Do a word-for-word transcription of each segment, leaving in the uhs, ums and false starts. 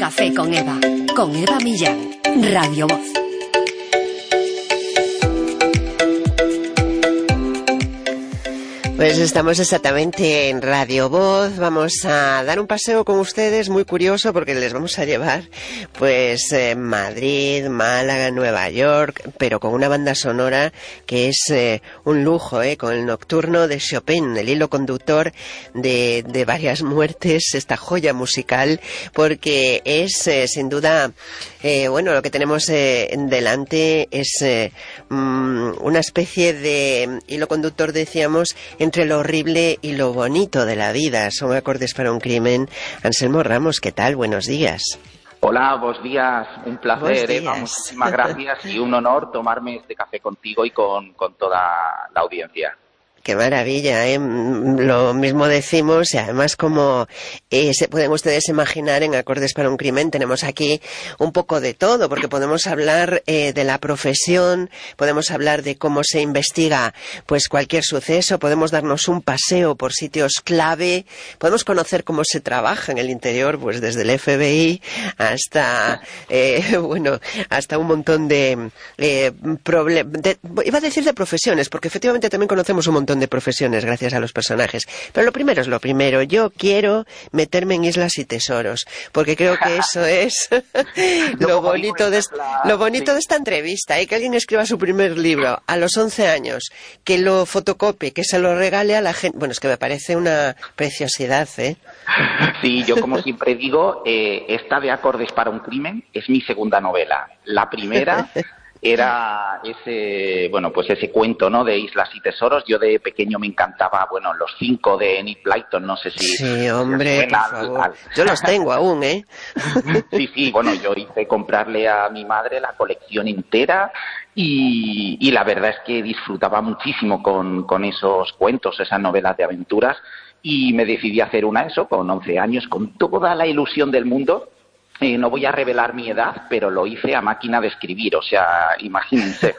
Café con Eva, con Eva Millán, Radio Voz. Pues estamos exactamente en Radio Voz. Vamos a dar un paseo con ustedes muy curioso porque les vamos a llevar pues eh, Madrid, Málaga, Nueva York, pero con una banda sonora que es eh, un lujo, eh, con el Nocturno de Chopin, el hilo conductor de, de varias muertes, esta joya musical, porque es eh, sin duda, eh, bueno, lo que tenemos eh, delante es eh, mm, una especie de hilo conductor, decíamos, entre lo horrible y lo bonito de la vida. Son acordes para un crimen. Anselmo Ramos, ¿qué tal? Buenos días. Hola, buenos días. Un placer, Eva. Muchísimas gracias y un honor tomarme este café contigo y con, con toda la audiencia. Qué maravilla, ¿eh? Lo mismo decimos, y además, como eh, se pueden ustedes imaginar, en Acordes para un Crimen tenemos aquí un poco de todo, porque podemos hablar eh, de la profesión, podemos hablar de cómo se investiga pues cualquier suceso, podemos darnos un paseo por sitios clave, podemos conocer cómo se trabaja en el interior, pues desde el F B I hasta eh, bueno, hasta un montón de eh, problemas, iba a decir de profesiones, porque efectivamente también conocemos un montón de profesiones gracias a los personajes. Pero lo primero es lo primero. Yo quiero meterme en Islas y Tesoros, porque creo que eso es lo bonito de lo bonito de esta entrevista, y que alguien escriba su primer libro a los once años, que lo fotocopie, que se lo regale a la gente. Bueno, es que me parece una preciosidad, ¿eh? Sí, yo como siempre digo, eh, esta de Acordes para un Crimen es mi segunda novela. La primera era ese, bueno, pues ese cuento, ¿no?, de Islas y Tesoros. Yo de pequeño me encantaba, bueno, los cinco de Enid Blyton, no sé si... Sí, hombre, por favor. Al... Yo los tengo aún, ¿eh? Sí, sí, bueno, yo hice comprarle a mi madre la colección entera y, y la verdad es que disfrutaba muchísimo con, con esos cuentos, esas novelas de aventuras, y me decidí a hacer una, eso, con once años, con toda la ilusión del mundo. Eh, no voy a revelar mi edad, pero lo hice a máquina de escribir, o sea, imagínense.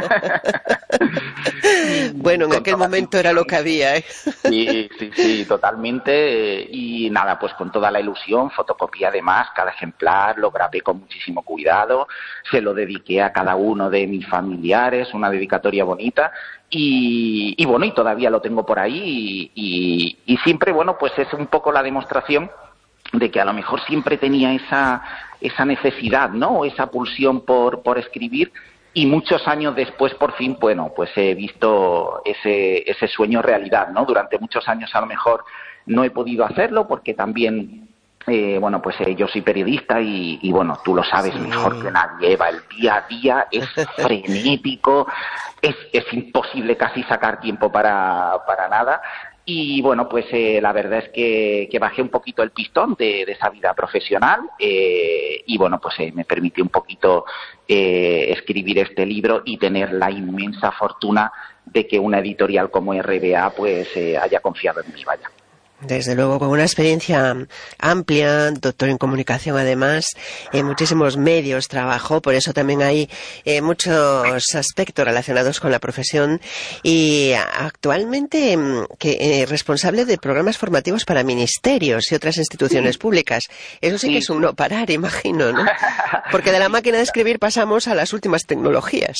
Bueno, en aquel momento era lo que había, ¿eh? Sí, sí, sí, totalmente. Y nada, pues con toda la ilusión, fotocopié además cada ejemplar, lo grabé con muchísimo cuidado, se lo dediqué a cada uno de mis familiares, una dedicatoria bonita. Y, y bueno, y todavía lo tengo por ahí y, y, y siempre, bueno, pues es un poco la demostración de que a lo mejor siempre tenía esa esa necesidad, ¿no?, o esa pulsión por por escribir, y muchos años después, por fin, bueno, pues he visto ese ese sueño realidad, ¿no? Durante muchos años a lo mejor no he podido hacerlo porque también, eh, bueno, pues eh, yo soy periodista y, y, bueno, tú lo sabes, sí, mejor que nadie, Eva, el día a día es frenético, es, es imposible casi sacar tiempo para, para nada. Y bueno, pues eh, la verdad es que, que bajé un poquito el pistón de, de esa vida profesional eh, y bueno, pues eh, me permitió un poquito eh, escribir este libro y tener la inmensa fortuna de que una editorial como R B A pues eh, haya confiado en mí, vaya. Desde luego, con una experiencia amplia, doctor en comunicación además, en muchísimos medios trabajó, por eso también hay eh, muchos aspectos relacionados con la profesión, y actualmente que eh, responsable de programas formativos para ministerios y otras instituciones públicas. Eso sí, sí que es un no parar, imagino, ¿no? Porque de la máquina de escribir pasamos a las últimas tecnologías.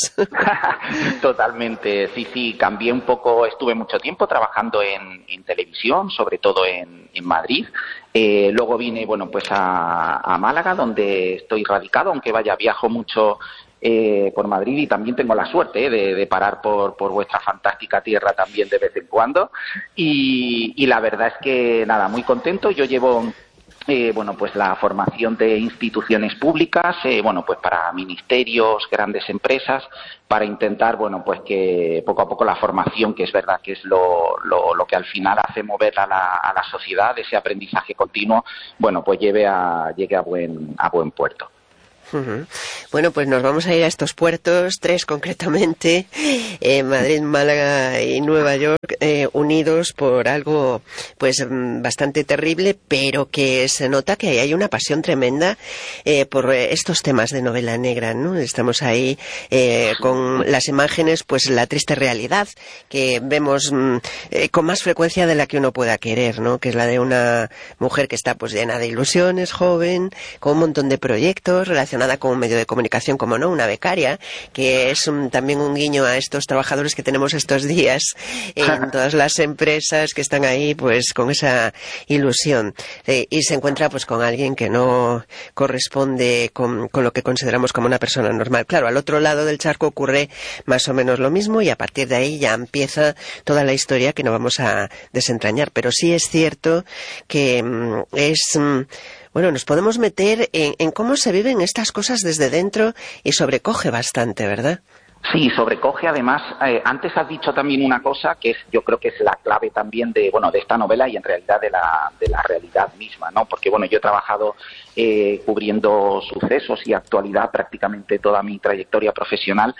Totalmente, sí, sí, cambié un poco, estuve mucho tiempo trabajando en, en televisión, sobre todo En, en Madrid. Eh, luego vine, bueno, pues a, a Málaga, donde estoy radicado, aunque vaya, viajo mucho eh, por Madrid y también tengo la suerte eh, de, de parar por, por vuestra fantástica tierra también de vez en cuando. Y, y la verdad es que, nada, muy contento. Yo llevo... Eh, bueno, pues la formación de instituciones públicas, eh, bueno, pues para ministerios, grandes empresas, para intentar, bueno, pues que poco a poco la formación, que es verdad que es lo, lo, lo que al final hace mover a la, a la sociedad, ese aprendizaje continuo, bueno, pues lleve a, llegue a buen, a buen puerto. Uh-huh. Bueno, pues nos vamos a ir a estos puertos, tres concretamente, eh, Madrid, Málaga y Nueva York, eh, unidos por algo pues bastante terrible, pero que se nota que hay una pasión tremenda eh, por estos temas de novela negra, ¿no? Estamos ahí eh, con las imágenes, pues la triste realidad que vemos eh, con más frecuencia de la que uno pueda querer, ¿no? Que es la de una mujer que está pues llena de ilusiones, joven, con un montón de proyectos relacionados con un medio de comunicación, como no, una becaria, que es un, también un guiño a estos trabajadores que tenemos estos días en todas las empresas que están ahí pues con esa ilusión, eh, y se encuentra pues con alguien que no corresponde con, con lo que consideramos como una persona normal. Claro, al otro lado del charco ocurre más o menos lo mismo y a partir de ahí ya empieza toda la historia que no vamos a desentrañar, pero sí es cierto que mm, es... Mm, Bueno, nos podemos meter en, en cómo se viven estas cosas desde dentro y sobrecoge bastante, ¿verdad? Sí, sobrecoge. Además, eh, antes has dicho también una cosa que es, yo creo que es la clave también de, bueno, de esta novela y en realidad de la, de la realidad misma, ¿no? Porque, bueno, yo he trabajado eh, cubriendo sucesos y actualidad prácticamente toda mi trayectoria profesional.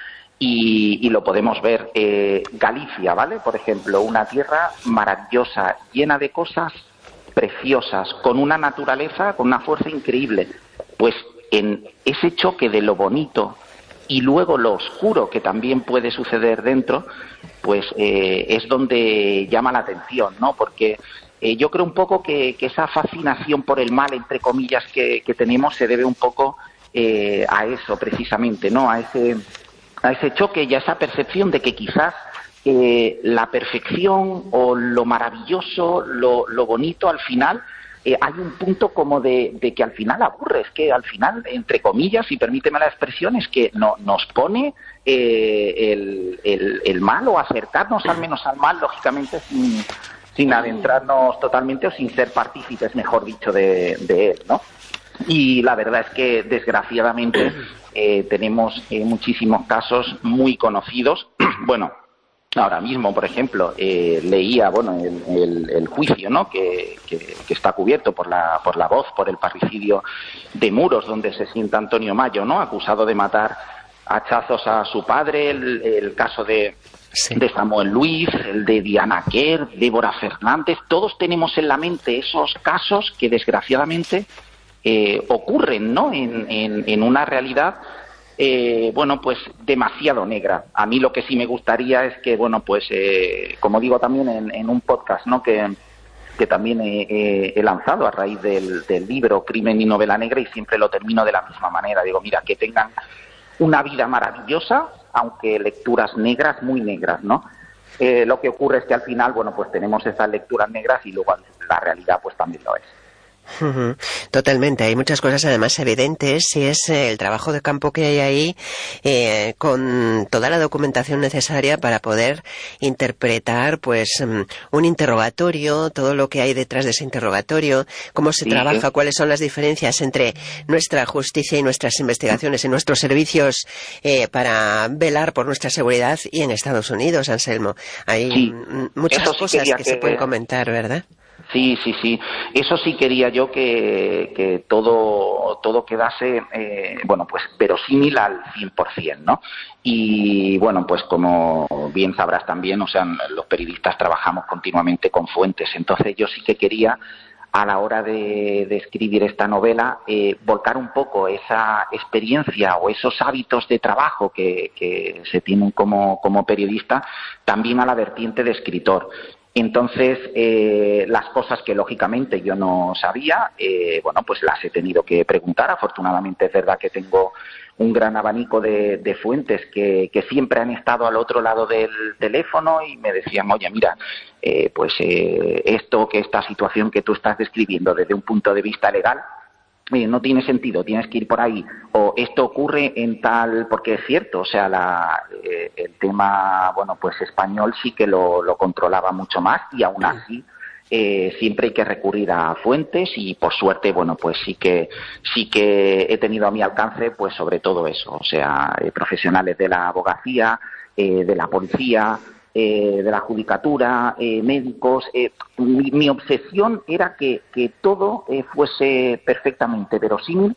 Y, y lo podemos ver. Eh, Galicia, ¿vale? Por ejemplo, una tierra maravillosa, llena de cosas preciosas, con una naturaleza, con una fuerza increíble. Pues en ese choque de lo bonito y luego lo oscuro que también puede suceder dentro, pues eh, es donde llama la atención, ¿no? Porque eh, yo creo un poco que, que esa fascinación por el mal, entre comillas, que, que tenemos se debe un poco eh, a eso precisamente, ¿no? A ese, a ese choque y a esa percepción de que quizás Eh, la perfección o lo maravilloso, lo, lo bonito, al final eh, hay un punto como de, de que al final aburre, es que al final, entre comillas, y permíteme la expresión, es que no, nos pone eh, el, el, el mal o acercarnos al menos al mal, lógicamente sin, sin adentrarnos totalmente o sin ser partícipes, mejor dicho, de, de él, ¿no? Y la verdad es que desgraciadamente eh, tenemos eh, muchísimos casos muy conocidos, bueno, ahora mismo, por ejemplo, eh, leía, bueno, el, el, el juicio, ¿no? Que, que, que está cubierto por la por la Voz, por el parricidio de Muros, donde se sienta Antonio Mayo, ¿no? Acusado de matar a hachazos a su padre, el, el caso de, sí. de Samuel Luis, el de Diana Kerr, Débora Fernández. Todos tenemos en la mente esos casos que desgraciadamente eh, ocurren, ¿no? En, en, en una realidad Eh, bueno, pues demasiado negra. A mí lo que sí me gustaría es que, bueno, pues eh, como digo también en, en un podcast, ¿no? Que, que también he, he, he lanzado a raíz del, del libro Crimen y Novela Negra, y siempre lo termino de la misma manera. Digo, mira, que tengan una vida maravillosa, aunque lecturas negras, muy negras, ¿no? Eh, lo que ocurre es que al final, bueno, pues tenemos esas lecturas negras y luego la realidad pues también lo es. Uh-huh. Totalmente, hay muchas cosas además evidentes y es eh, el trabajo de campo que hay ahí eh, con toda la documentación necesaria para poder interpretar pues um, un interrogatorio, todo lo que hay detrás de ese interrogatorio, cómo se sí, trabaja, sí. cuáles son las diferencias entre nuestra justicia y nuestras investigaciones y nuestros servicios eh, para velar por nuestra seguridad y en Estados Unidos, Anselmo. Hay sí. muchas sí cosas que, que se pueden comentar, ¿verdad? Sí, sí, sí. Eso sí quería yo que, que todo, todo quedase, eh, bueno, pues verosímil al cien por ciento, ¿no? Y, bueno, pues como bien sabrás también, o sea, los periodistas trabajamos continuamente con fuentes. Entonces yo sí que quería, a la hora de, de escribir esta novela, eh, volcar un poco esa experiencia o esos hábitos de trabajo que, que se tienen como, como periodista, también a la vertiente de escritor. Entonces, eh, las cosas que lógicamente yo no sabía, eh, bueno, pues las he tenido que preguntar. Afortunadamente es verdad que tengo un gran abanico de, de fuentes que, que siempre han estado al otro lado del teléfono y me decían, oye, mira, eh, pues eh, esto, que esta situación que tú estás describiendo desde un punto de vista legal, Eh, no tiene sentido, tienes que ir por ahí, o esto ocurre en tal, porque es cierto, o sea, la, eh, el tema, bueno, pues español sí que lo, lo controlaba mucho más y aún así eh, siempre hay que recurrir a fuentes y por suerte, bueno, pues sí que sí que he tenido a mi alcance, pues sobre todo eso, o sea, eh, profesionales de la abogacía, eh, de la policía, Eh, de la judicatura, eh, médicos. Eh, mi, mi obsesión era que, que todo eh, fuese perfectamente verosímil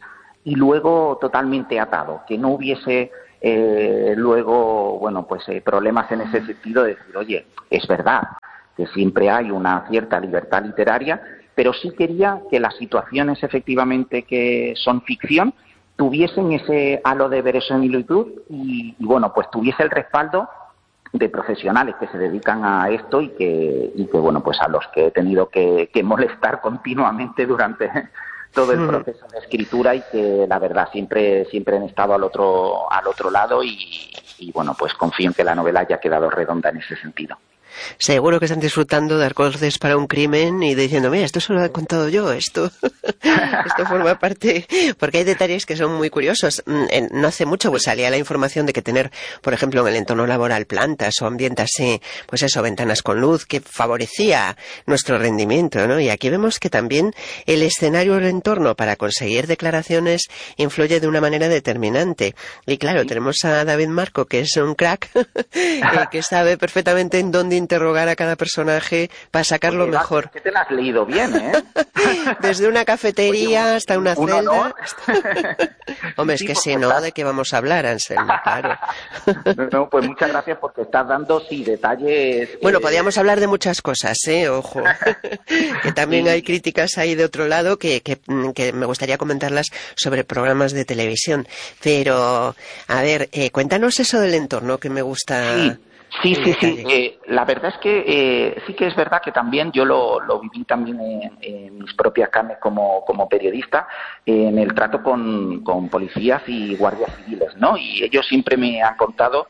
y luego totalmente atado, que no hubiese eh, luego, bueno, pues eh, problemas en ese sentido de decir, oye, es verdad que siempre hay una cierta libertad literaria, pero sí quería que las situaciones efectivamente que son ficción tuviesen ese halo de verosimilitud y, y bueno, pues tuviese el respaldo de profesionales que se dedican a esto y que, y que bueno, pues a los que he tenido que, que molestar continuamente durante todo el proceso de escritura y que la verdad siempre siempre han estado al otro al otro lado y, y bueno, pues confío en que la novela haya quedado redonda en ese sentido. Seguro que están disfrutando de Acordes para un crimen y diciendo, mira, esto se lo he contado yo, esto esto forma parte, porque hay detalles que son muy curiosos. No hace mucho pues salía la información de que tener, por ejemplo, en el entorno laboral plantas o ambientes así, pues eso, ventanas con luz, que favorecía nuestro rendimiento, ¿no? Y aquí vemos que también el escenario o el entorno para conseguir declaraciones influye de una manera determinante. Y claro, sí. Tenemos a David Marco, que es un crack, que sabe perfectamente en dónde interrogar a cada personaje para sacarlo Oye, mejor. Que te lo has leído bien, ¿eh? Desde una cafetería Oye, hasta una un celda. Hombre, es que si no, ¿de qué vamos a hablar, Anselmo? Claro. no, no, pues muchas gracias porque estás dando, sí, detalles... Bueno, eh... podríamos hablar de muchas cosas, ¿eh? Ojo. Que también sí. Hay críticas ahí de otro lado que, que, que me gustaría comentarlas sobre programas de televisión. Pero, a ver, eh, cuéntanos eso del entorno que me gusta... Sí. Sí, sí, sí. Eh, la verdad es que eh, sí que es verdad que también yo lo, lo viví también en, en mis propias carnes como, como periodista, eh, en el trato con, con policías y guardias civiles, ¿no? Y ellos siempre me han contado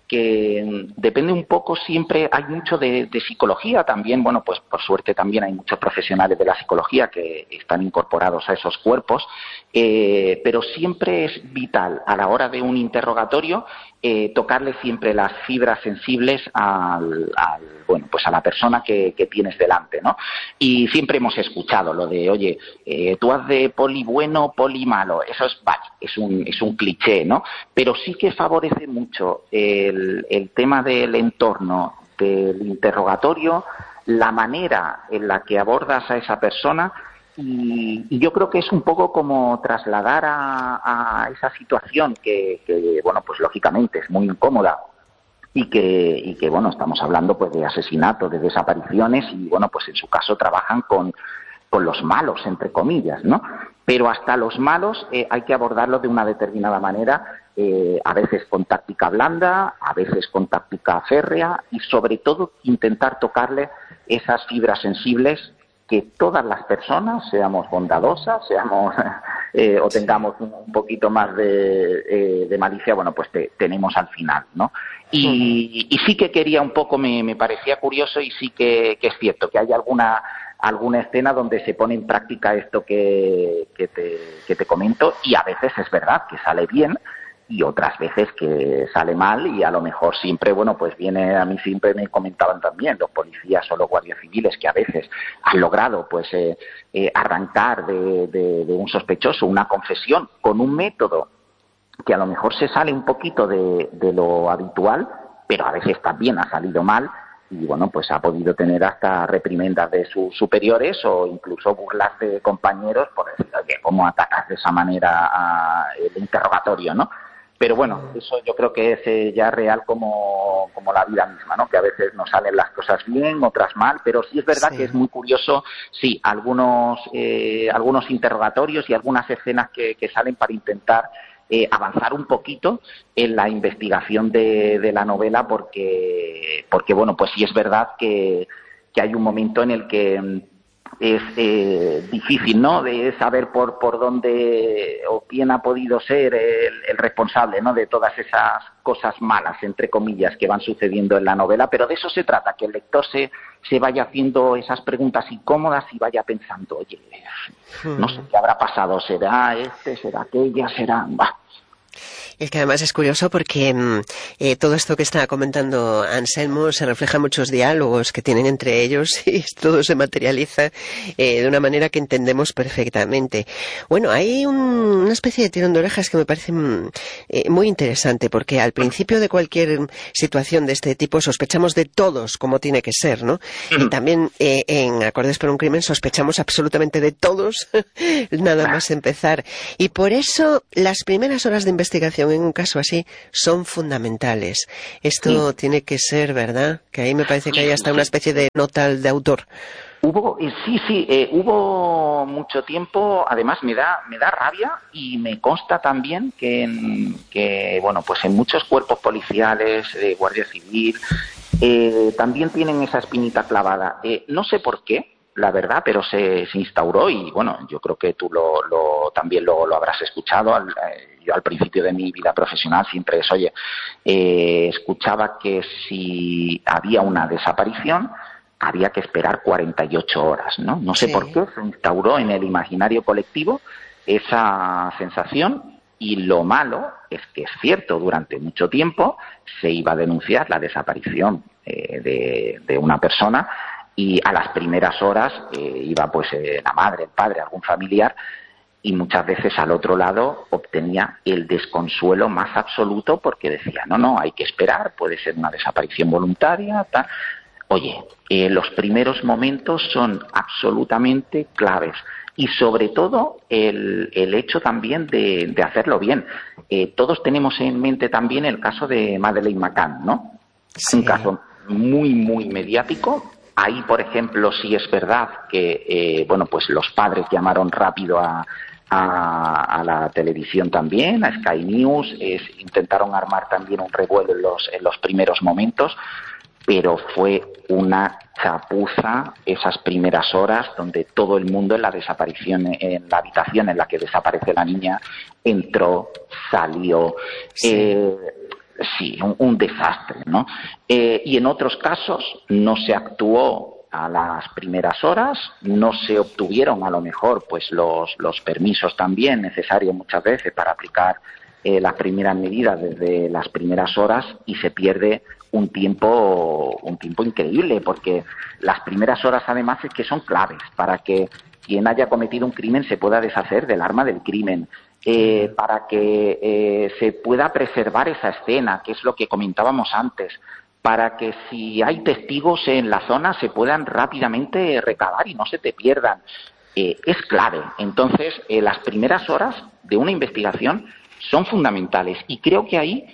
que depende un poco, siempre hay mucho de, de psicología también, bueno, pues por suerte también hay muchos profesionales de la psicología que están incorporados a esos cuerpos, eh, pero siempre es vital a la hora de un interrogatorio eh, tocarle siempre las fibras sensibles al, al bueno, pues a la persona que, que tienes delante, ¿no? Y siempre hemos escuchado lo de, oye, eh, tú haz de poli bueno, poli malo, eso es, vale, es un, es un cliché, ¿no? Pero sí que favorece mucho el, el tema del entorno, del interrogatorio, la manera en la que abordas a esa persona. Y, y yo creo que es un poco como trasladar a, a esa situación que, que, bueno, pues lógicamente es muy incómoda y que, y que, bueno, estamos hablando pues de asesinatos, de desapariciones y, bueno, pues en su caso trabajan con, con los malos, entre comillas, ¿no? Pero hasta los malos eh, hay que abordarlos de una determinada manera, eh, a veces con táctica blanda, a veces con táctica férrea y, sobre todo, intentar tocarle esas fibras sensibles que todas las personas, seamos bondadosas, seamos eh, o tengamos un, un poquito más de, eh, de malicia, bueno, pues te, tenemos al final, ¿no? Y, y sí que quería un poco, me, me parecía curioso y sí que, que es cierto que hay alguna alguna escena donde se pone en práctica esto que, que, te, que te comento y a veces es verdad que sale bien y otras veces que sale mal y a lo mejor siempre, bueno, pues viene, a mí siempre me comentaban también los policías o los guardias civiles que a veces han logrado pues eh, eh, arrancar de, de, de un sospechoso una confesión con un método que a lo mejor se sale un poquito de, de lo habitual, pero a veces también ha salido mal y bueno, pues ha podido tener hasta reprimendas de sus superiores o incluso burlas de compañeros por decir, oye, ¿cómo atacas de esa manera a el interrogatorio, no? Pero bueno, eso yo creo que es eh, ya real como, como la vida misma, ¿no? Que a veces nos salen las cosas bien, otras mal, pero sí es verdad sí. que es muy curioso, sí, algunos eh, algunos interrogatorios y algunas escenas que, que salen para intentar eh, avanzar un poquito en la investigación de, de la novela, porque, porque bueno, pues sí es verdad que, que hay un momento en el que es eh, difícil, ¿no?, de saber por por dónde o quién ha podido ser el, el responsable, ¿no?, de todas esas cosas malas, entre comillas, que van sucediendo en la novela, pero de eso se trata, que el lector se, se vaya haciendo esas preguntas incómodas y vaya pensando, oye, no sé qué habrá pasado, será este, será aquella, será... Bah. Es que además es curioso porque eh, todo esto que está comentando Anselmo se refleja en muchos diálogos que tienen entre ellos y todo se materializa eh, de una manera que entendemos perfectamente. Bueno, hay un, una especie de tirón de orejas que me parece eh, muy interesante, porque al principio de cualquier situación de este tipo sospechamos de todos como tiene que ser, ¿no? Mm. Y también eh, en Acordes para un crimen sospechamos absolutamente de todos nada más empezar. Y por eso las primeras horas de investigación en un caso así son fundamentales. Esto sí. Tiene que ser, ¿verdad? Que ahí me parece que hay hasta una especie de nota de autor. Hubo, sí, sí, eh, hubo mucho tiempo, además me da, me da rabia y me consta también que, en, que bueno, pues en muchos cuerpos policiales, de eh, Guardia Civil, eh, también tienen esa espinita clavada. Eh, no sé por qué, la verdad, pero se, se instauró y bueno, yo creo que tú lo, lo también lo, lo habrás escuchado. Al, eh, yo al principio de mi vida profesional siempre es, oye, eh, escuchaba que si había una desaparición había que esperar cuarenta y ocho horas, ¿no? No sé sí. por qué se instauró en el imaginario colectivo esa sensación y lo malo es que es cierto, durante mucho tiempo se iba a denunciar la desaparición eh, de, de una persona y a las primeras horas eh, iba pues eh, la madre, el padre, algún familiar y muchas veces al otro lado obtenía el desconsuelo más absoluto porque decía, no, no, hay que esperar, puede ser una desaparición voluntaria, tal. Oye, eh, los primeros momentos son absolutamente claves y sobre todo el, el hecho también de, de hacerlo bien. Eh, todos tenemos en mente también el caso de Madeleine McCann, ¿no? Sí. Un caso muy, muy mediático. Ahí, por ejemplo, sí es verdad que, eh, bueno, pues los padres llamaron rápido a, a, a la televisión también, a Sky News, es, intentaron armar también un revuelo en los, en los primeros momentos, pero fue una chapuza esas primeras horas donde todo el mundo en la desaparición, en la habitación en la que desaparece la niña, entró, salió, sí, eh, sí un, un desastre, ¿no? Eh, y en otros casos no se actuó a las primeras horas, no se obtuvieron a lo mejor pues los, los permisos también necesarios muchas veces para aplicar eh, las primeras medidas desde las primeras horas y se pierde un tiempo un tiempo increíble porque las primeras horas además es que son claves para que quien haya cometido un crimen se pueda deshacer del arma del crimen, eh, para que eh, se pueda preservar esa escena, que es lo que comentábamos antes, para que si hay testigos en la zona se puedan rápidamente recabar y no se te pierdan. Eh, es clave. Entonces, eh, las primeras horas de una investigación son fundamentales y creo que ahí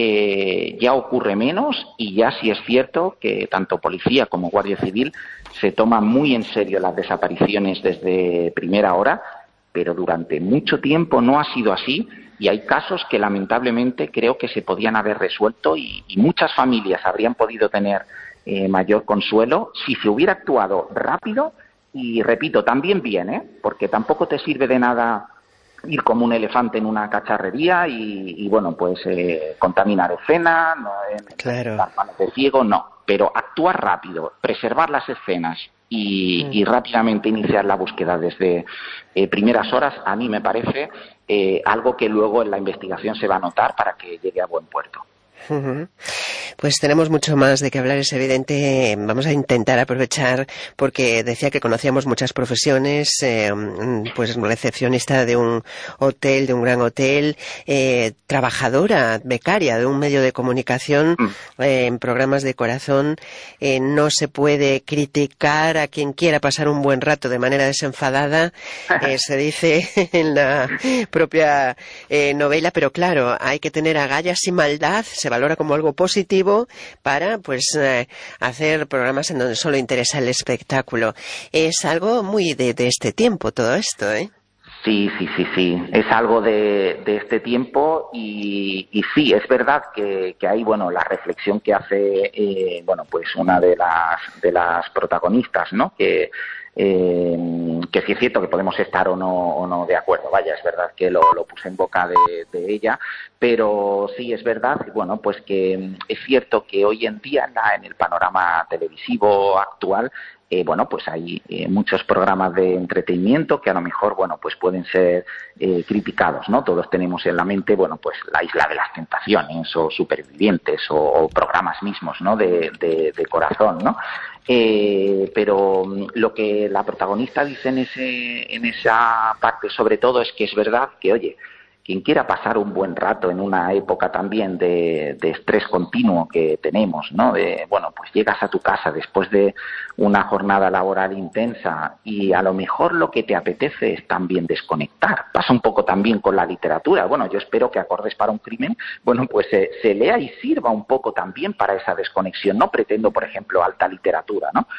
Eh, ya ocurre menos y ya sí es cierto que tanto policía como Guardia Civil se toman muy en serio las desapariciones desde primera hora, pero durante mucho tiempo no ha sido así y hay casos que lamentablemente creo que se podían haber resuelto y, y muchas familias habrían podido tener eh, mayor consuelo si se hubiera actuado rápido y, repito, también bien, ¿eh? Porque tampoco te sirve de nada ir como un elefante en una cacharrería y, y bueno, pues eh, contaminar escena, no, en, claro. Dar manos de ciego, no, pero actuar rápido, preservar las escenas y, mm. y rápidamente iniciar la búsqueda desde eh, primeras horas, a mí me parece eh, algo que luego en la investigación se va a notar para que llegue a buen puerto. Uh-huh. Pues tenemos mucho más de qué hablar, es evidente. Vamos a intentar aprovechar, porque decía que conocíamos muchas profesiones, eh, pues recepcionista de un hotel, de un gran hotel, eh, trabajadora, becaria de un medio de comunicación, eh, en programas de corazón. Eh, no se puede criticar a quien quiera pasar un buen rato de manera desenfadada, eh, se dice en la propia eh, novela, pero claro, hay que tener agallas y maldad, se valora como algo positivo para pues eh, hacer programas en donde solo interesa el espectáculo. Es algo muy de, de este tiempo todo esto, ¿eh? Sí, sí, sí, sí. Es algo de, de este tiempo y, y sí, es verdad que, que hay, bueno, la reflexión que hace, eh, bueno, pues una de las de las protagonistas, ¿no? Que Eh, que sí es cierto que podemos estar o no, o no de acuerdo, vaya, es verdad que lo, lo puse en boca de, de ella, pero sí es verdad, bueno, pues que es cierto que hoy en día en, la, en el panorama televisivo actual eh, bueno, pues hay eh, muchos programas de entretenimiento que a lo mejor, bueno, pues pueden ser eh, criticados, ¿no? Todos tenemos en la mente, bueno, pues La Isla de las Tentaciones o Supervivientes o, o programas mismos, ¿no? De, de, de corazón, ¿no? Eh, pero lo que la protagonista dice en ese, en esa parte sobre todo es que es verdad que, oye, quien quiera pasar un buen rato en una época también de, de estrés continuo que tenemos, ¿no? De, bueno, pues llegas a tu casa después de una jornada laboral intensa y a lo mejor lo que te apetece es también desconectar. Pasa un poco también con la literatura. Bueno, yo espero que Acordes para un crimen, bueno, pues se, se lea y sirva un poco también para esa desconexión. No pretendo, por ejemplo, alta literatura, ¿no?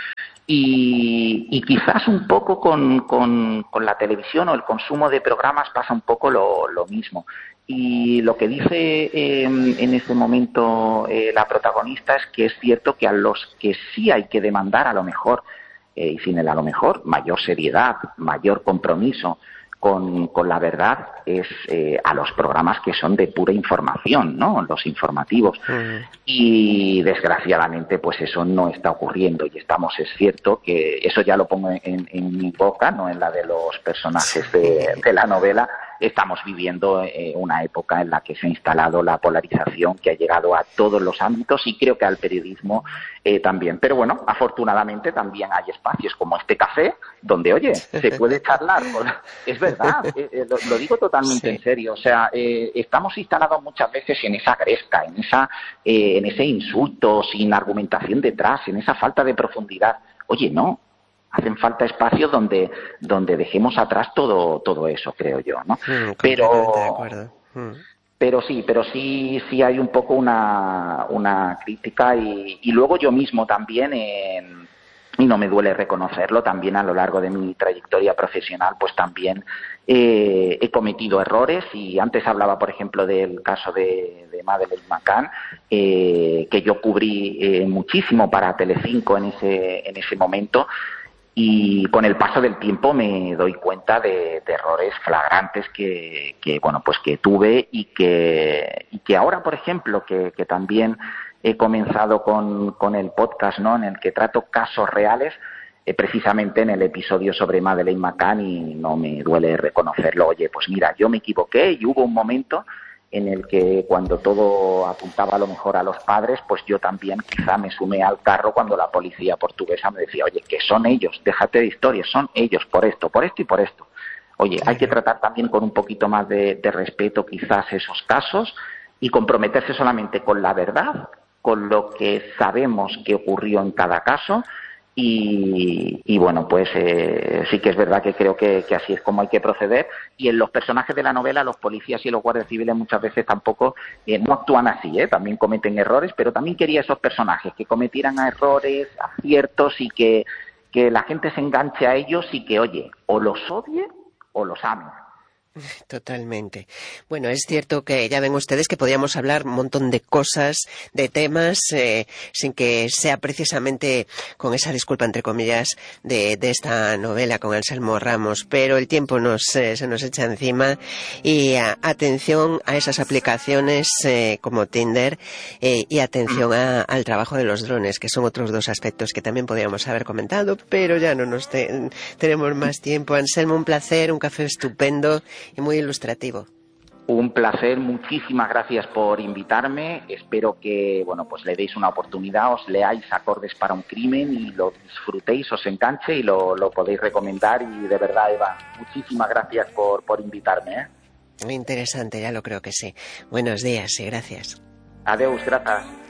Y, y quizás un poco con, con, con la televisión o el consumo de programas pasa un poco lo, lo mismo. Y lo que dice eh, en ese momento eh, la protagonista es que es cierto que a los que sí hay que demandar a lo mejor, eh, y sin el a lo mejor, mayor seriedad, mayor compromiso con, con la verdad es eh, a los programas que son de pura información, ¿no? Los informativos. Mm. Y desgraciadamente pues eso no está ocurriendo y estamos, es cierto que eso ya lo pongo en, en mi boca, no en la de los personajes de, de la novela. Estamos viviendo eh, una época en la que se ha instalado la polarización que ha llegado a todos los ámbitos y creo que al periodismo eh, también. Pero bueno, afortunadamente también hay espacios como este café donde, oye, se puede charlar. Es verdad, eh, eh, lo, lo digo totalmente sí. en serio. O sea, eh, estamos instalados muchas veces en esa gresca, en, esa, eh, en ese insulto sin argumentación detrás, en esa falta de profundidad. Oye, no. Hacen falta espacios donde donde dejemos atrás todo todo eso, creo yo, ¿no? Mm, pero de acuerdo. Mm. pero sí, pero sí sí hay un poco una una crítica y, y luego yo mismo también eh, y no me duele reconocerlo, también a lo largo de mi trayectoria profesional, pues también eh, he cometido errores y antes hablaba, por ejemplo, del caso de, de Madeleine McCann, eh, que yo cubrí eh, muchísimo para Telecinco en ese en ese momento. Y con el paso del tiempo me doy cuenta de, de errores flagrantes que, que bueno pues que tuve y que y que ahora, por ejemplo, que, que también he comenzado con, con el podcast, ¿no? En el que trato casos reales, eh, precisamente en el episodio sobre Madeleine McCann, y no me duele reconocerlo. Oye, pues mira, yo me equivoqué y hubo un momento en el que cuando todo apuntaba a lo mejor a los padres, pues yo también quizá me sumé al carro cuando la policía portuguesa me decía, oye, que son ellos, déjate de historias, son ellos por esto, por esto y por esto. Oye, hay que tratar también con un poquito más de, de respeto quizás esos casos y comprometerse solamente con la verdad, con lo que sabemos que ocurrió en cada caso. Y, y bueno, pues eh, sí que es verdad que creo que, que así es como hay que proceder. Y en los personajes de la novela, los policías y los guardias civiles muchas veces tampoco eh, no actúan así, ¿eh? También cometen errores, pero también quería esos personajes que cometieran errores, aciertos y que, que la gente se enganche a ellos y que, oye, o los odie o los ame. Totalmente. Bueno, es cierto que ya ven ustedes que podíamos hablar un montón de cosas, de temas, eh, sin que sea precisamente con esa disculpa, entre comillas, de, de esta novela con Anselmo Ramos, pero el tiempo nos, eh, se nos echa encima y a, atención a esas aplicaciones eh, como Tinder eh, y atención a, al trabajo de los drones, que son otros dos aspectos que también podríamos haber comentado, pero ya no nos te, tenemos más tiempo. Anselmo, un placer, un café estupendo y muy ilustrativo. Un placer, muchísimas gracias por invitarme. Espero que, bueno, pues le deis una oportunidad, os leáis Acordes para un crimen y lo disfrutéis, os enganche y lo, lo podéis recomendar. Y de verdad, Eva, muchísimas gracias por, por invitarme, ¿eh? Muy interesante, ya lo creo que sí. Buenos días y gracias. Adeus, gracias.